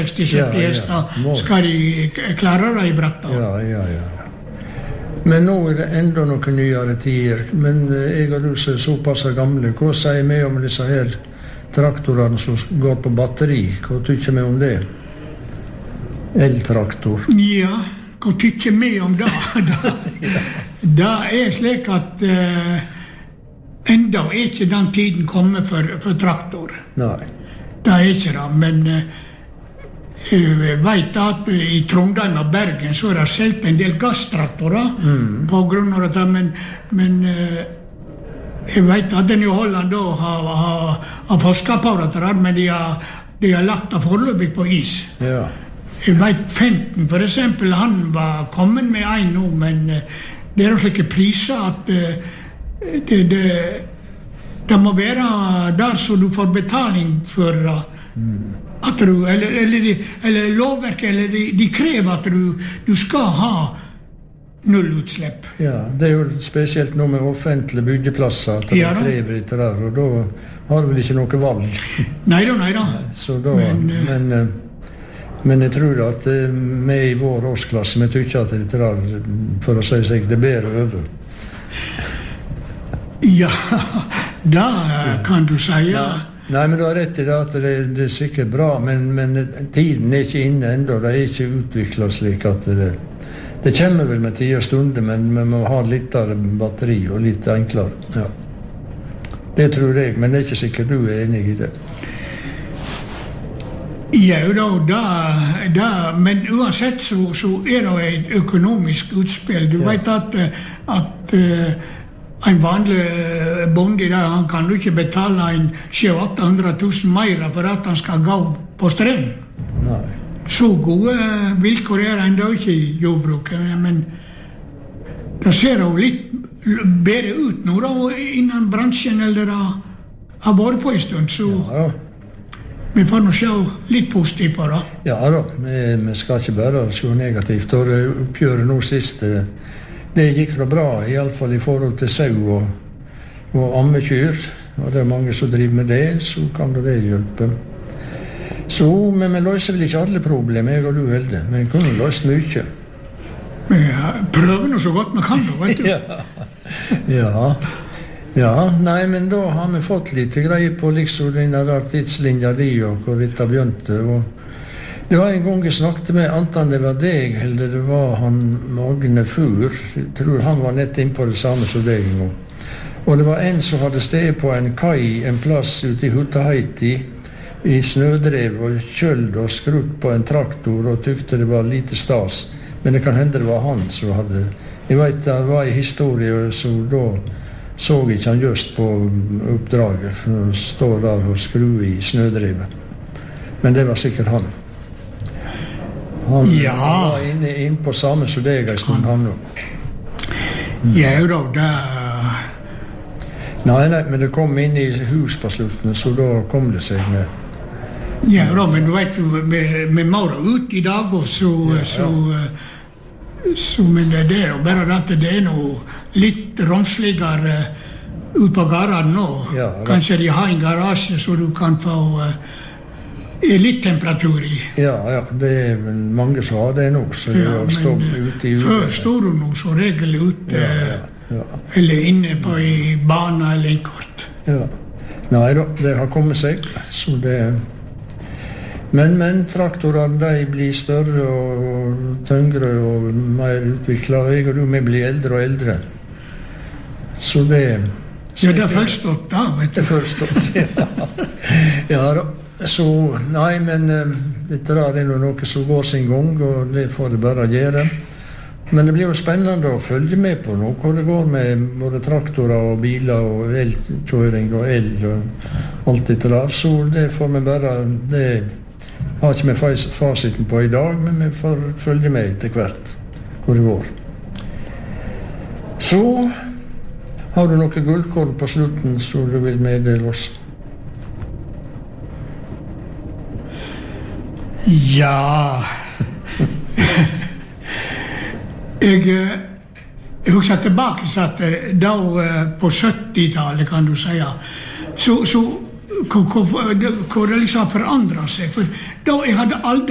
60-70 hester, skal de klare det i bratta. Ja. Men nå det enda noen nyere tider. Men jeg og du som såpass gamle, hva sier vi om disse her traktorene som går på batteri? Hva tykker vi om det? Eltraktor. Ja, hva tykker vi om det? Det slik at enda ikke den tiden kommet for traktor. Nei. Det ikke det, men jeg vet at i Trondheim og Bergen så det selv en del gasstraktorer på grunn av dette, men jeg vet at den i Holland da har forsket på dette, men de har lagt det foreløpig på is. Ja. Jeg vet Fenton for eksempel, han var kommet med en nå, men det slike priser at det må være der så du får betaling for at du, eller lovverket, eller de krever at du skal ha nullutslipp. Ja, det jo spesielt noe med offentlige byggeplasser at de krever etter der, og da har du vel ikke noe valg. Neida. Så da, men jeg tror at vi i vår årsklasse, vi tykker at det der, for å si seg, det er bedre over. Ja, da kan du si, ja. Nei, men du har rett i det at det er sikkert bra, men tiden er ikke inne enda, det er ikke utviklet slik at det kommer vel med tid og stunder, men vi må ha litt av batteri og litt enklere. Ja. Det tror jeg, men det er ikke sikkert du er enig i det. Ja, da, men uansett så er det et økonomisk utspill. Du vet at en vanlig bonde der, han kan jo ikke betale en 700 000 mer for at han skal gå på strøm. Nei. Så gode vilkår er enda ikke i jordbruket, men det ser jo litt bedre ut nå da, innen bransjen eller det har vært på en stund, så vi får nå se litt positivt på det. Ja da, vi skal ikke bare se negativt, og det oppgjøret nå sist, det gikk da bra, i alle fall i forhold til sau og ammekyr, og det er mange som driver med det, så kan det hjelpe. Så, men vi løser vel ikke alle problemer, jeg og du Helde, men vi kunne løst mye. Vi prøver nå så godt vi kan da, vet du. Ja, nei, men da har vi fått litt greie på liksom denne der tidslinja di og hvor det begynte, og det var en gang jeg snakket med, anten det var deg, eller det var han Magne Fur, jeg tror han var nett inn på det samme som deg en gang. Og det var en som hadde steget på en kai, en plass ute i Hutaheiti, i snødrev og kjøld og skrutt på en traktor og tykte det var lite stas. Men det kan hende det var han som hadde... Jeg vet det var en historie, så da så ikke han just på oppdraget, for å stå der og skru i snødrevet. Men det var sikkert han. Han var inne på samme som deg en stund, han nå. Ja, da, Nei, men det kom inn i hus på slutten, så da kom det seg med. Ja, da, men du vet jo, vi må da ut i dag, og så men det er jo bare at det er noe litt romsligere ut på garaen nå. Ja, kanskje de har en garasje så du kan få litt temperatur i. Ja, det er mange som har det nå, så det har stått ute i uke. Før står du nå så regel ute, eller inne på i bana eller en kort. Ja. Nei da, det har kommet seg, så det... Men traktorene, de blir større og tyngre og mer utviklet. Jeg og du, vi blir eldre og eldre. Så det... Ja, det er førstått da, vet du. Det er førstått, ja da. Så, nei, men dette er noe som går sin gang, og det får det bare gjøre. Men det blir jo spennende å følge med på nå, hvor det går med både traktorer og biler og elkjøring og el og alt dette der. Så det får vi bare... Det har ikke vi fasiten på i dag, men vi får følge med etter hvert hvor det går. Så har du noe gullkorn på slutten som du vil meddele oss? Ja... Jeg husker tilbake at da på 70-tallet, kan du si, så hvor det liksom forandret seg. For da jeg hadde aldri